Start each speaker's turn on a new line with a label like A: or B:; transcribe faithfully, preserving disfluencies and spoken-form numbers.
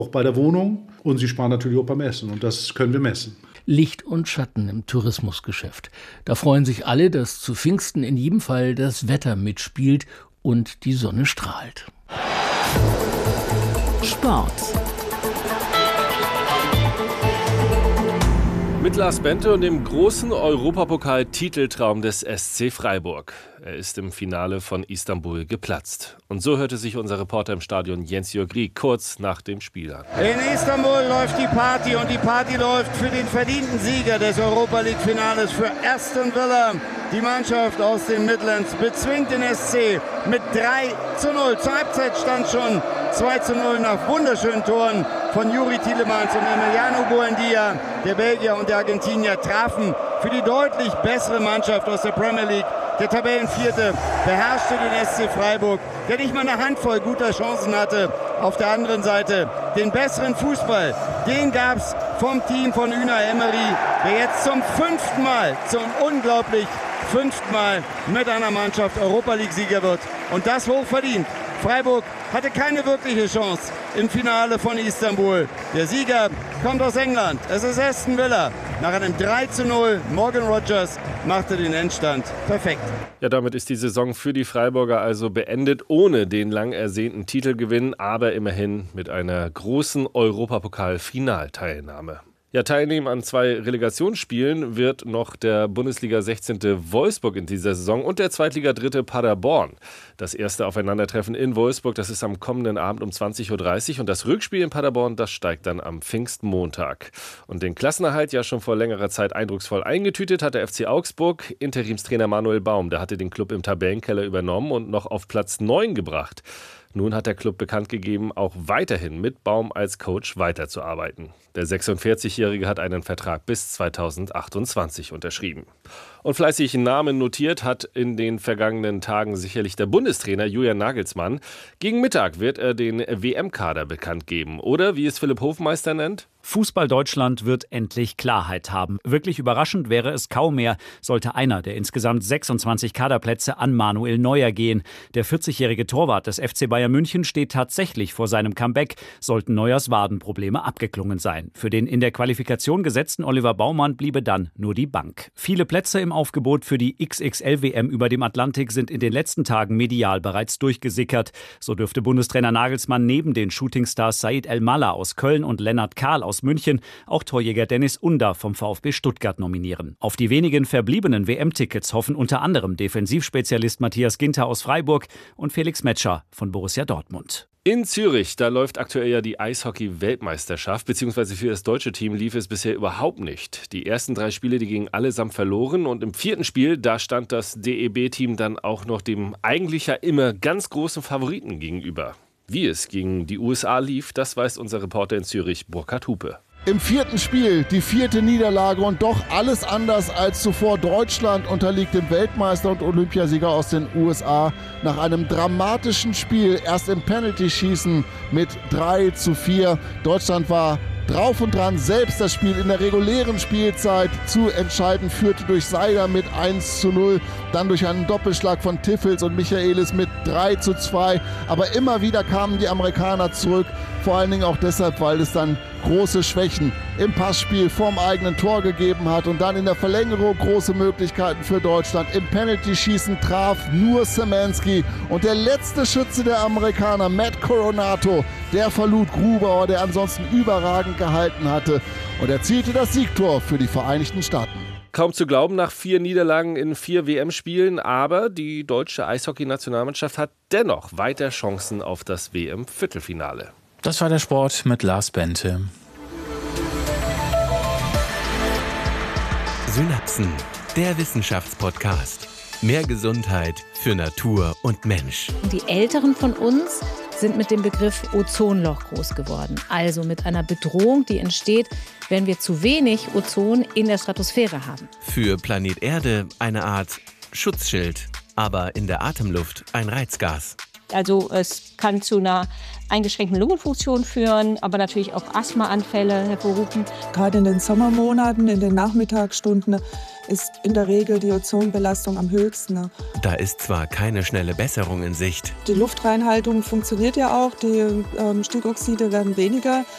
A: auch bei der Wohnung. Und sie sparen natürlich auch beim Essen. Und das können wir messen.
B: Licht und Schatten im Tourismusgeschäft. Da freuen sich alle, dass zu Pfingsten in jedem Fall das Wetter mitspielt und die Sonne strahlt.
C: Sport.
D: Mit Lars Bente und dem großen Europapokal-Titeltraum des S C Freiburg. Er ist im Finale von Istanbul geplatzt. Und so hörte sich unser Reporter im Stadion Jens-Jörg Rieck kurz nach dem Spiel an.
E: In Istanbul läuft die Party und die Party läuft für den verdienten Sieger des Europa-League-Finales, für Aston Villa. Die Mannschaft aus den Midlands bezwingt den S C mit drei zu null. Zur Halbzeit stand schon zwei zu null nach wunderschönen Toren von Youri Tielemans und Emiliano Buendia. Der Belgier und der Argentinier trafen für die deutlich bessere Mannschaft aus der Premier League. Der Tabellenvierte beherrschte den S C Freiburg, der nicht mal eine Handvoll guter Chancen hatte. Auf der anderen Seite den besseren Fußball, den gab es vom Team von Unai Emery, der jetzt zum fünften Mal, zum unglaublich fünften Mal mit einer Mannschaft Europa-League-Sieger wird. Und das hochverdient. Freiburg hatte keine wirkliche Chance im Finale von Istanbul. Der Sieger kommt aus England. Es ist Aston Villa. Nach einem drei zu null. Morgan Rogers machte den Endstand perfekt.
D: Ja, damit ist die Saison für die Freiburger also beendet, ohne den lang ersehnten Titelgewinn, aber immerhin mit einer großen Europapokal-Finalteilnahme. Ja, teilnehmen an zwei Relegationsspielen wird noch der Bundesliga sechzehnte Wolfsburg in dieser Saison und der Zweitliga-Dritte Paderborn. Das erste Aufeinandertreffen in Wolfsburg, das ist am kommenden Abend um zwanzig Uhr dreißig und das Rückspiel in Paderborn, das steigt dann am Pfingstmontag. Und den Klassenerhalt ja schon vor längerer Zeit eindrucksvoll eingetütet hat der F C Augsburg. Interimstrainer Manuel Baum, der hatte den Club im Tabellenkeller übernommen und noch auf Platz neun gebracht. Nun hat der Club bekannt gegeben, auch weiterhin mit Baum als Coach weiterzuarbeiten. Der sechsundvierzigjährige hat einen Vertrag bis zweitausendachtundzwanzig unterschrieben. Und fleißig Namen notiert hat in den vergangenen Tagen sicherlich der Bundestrainer Julian Nagelsmann. Gegen Mittag wird er den W M-Kader bekannt geben. Oder, wie es Philipp Hofmeister nennt?
F: Fußball Deutschland wird endlich Klarheit haben. Wirklich überraschend wäre es kaum mehr, sollte einer der insgesamt sechsundzwanzig Kaderplätze an Manuel Neuer gehen. Der vierzigjährige Torwart des F C Bayern München steht tatsächlich vor seinem Comeback, sollten Neuers Wadenprobleme abgeklungen sein. Für den in der Qualifikation gesetzten Oliver Baumann bliebe dann nur die Bank. Viele Plätze im Aufgebot für die X X L W M über dem Atlantik sind in den letzten Tagen medial bereits durchgesickert. So dürfte Bundestrainer Nagelsmann neben den Shootingstars Said El-Mallah aus Köln und Lennart Kahl aus München auch Torjäger Dennis Under vom VfB Stuttgart nominieren. Auf die wenigen verbliebenen W M-Tickets hoffen unter anderem Defensivspezialist Matthias Ginter aus Freiburg und Felix Metscher von Borussia Dortmund.
D: In Zürich, da läuft aktuell ja die Eishockey-Weltmeisterschaft, beziehungsweise für das deutsche Team lief es bisher überhaupt nicht. Die ersten drei Spiele, die gingen allesamt verloren und im vierten Spiel, da stand das D E B-Team dann auch noch dem eigentlich ja immer ganz großen Favoriten gegenüber. Wie es gegen die U S A lief, das weiß unser Reporter in Zürich, Burkhard Hupe.
G: Im vierten Spiel die vierte Niederlage und doch alles anders als zuvor. Deutschland unterliegt dem Weltmeister und Olympiasieger aus den U S A nach einem dramatischen Spiel. Erst im Penalty-Schießen mit drei zu vier. Deutschland war drauf und dran, selbst das Spiel in der regulären Spielzeit zu entscheiden, führte durch Seider mit eins zu null, dann durch einen Doppelschlag von Tiffels und Michaelis mit drei zu zwei. Aber immer wieder kamen die Amerikaner zurück, vor allen Dingen auch deshalb, weil es dann große Schwächen im Passspiel vorm eigenen Tor gegeben hat und dann in der Verlängerung große Möglichkeiten für Deutschland. Im Penalty-Schießen traf nur Szymanski und der letzte Schütze der Amerikaner, Matt Coronato, der verlud Grubauer, der ansonsten überragend gehalten hatte und erzielte das Siegtor für die Vereinigten Staaten.
D: Kaum zu glauben nach vier Niederlagen in vier W M-Spielen, aber die deutsche Eishockey-Nationalmannschaft hat dennoch weiter Chancen auf das W M-Viertelfinale.
C: Das war der Sport mit Lars Bente.
H: Synapsen, der Wissenschaftspodcast. Mehr Gesundheit für Natur und Mensch.
I: Die Älteren von uns sind mit dem Begriff Ozonloch groß geworden. Also mit einer Bedrohung, die entsteht, wenn wir zu wenig Ozon in der Stratosphäre haben.
H: Für Planet Erde eine Art Schutzschild, aber in der Atemluft ein Reizgas.
J: Also es kann zu einer eingeschränkten Lungenfunktion führen, aber natürlich auch Asthmaanfälle hervorrufen.
K: Gerade in den Sommermonaten, in den Nachmittagsstunden ist in der Regel die Ozonbelastung am höchsten.
H: Da ist zwar keine schnelle Besserung in Sicht.
K: Die Luftreinhaltung funktioniert ja auch, die ähm, Stickoxide werden weniger.